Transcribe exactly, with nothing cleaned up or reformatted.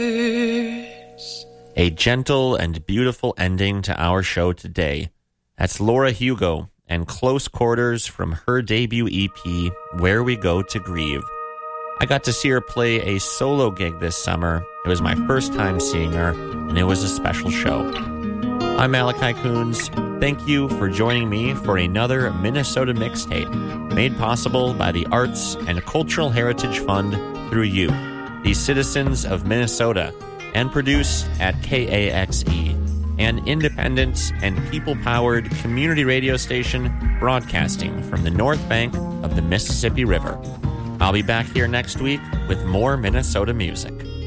A gentle and beautiful ending to our show today. That's Laura Hugo and Close Quarters from her debut E P, Where We Go to Grieve. I got to see her play a solo gig this summer. It was my first time seeing her, and it was a special show. I'm Malachi Coons. Thank you for joining me for another Minnesota mixtape, made possible by the Arts and Cultural Heritage Fund through you, the citizens of Minnesota, and produced at K A X E, an independent and people-powered community radio station broadcasting from the north bank of the Mississippi River. I'll be back here next week with more Minnesota music.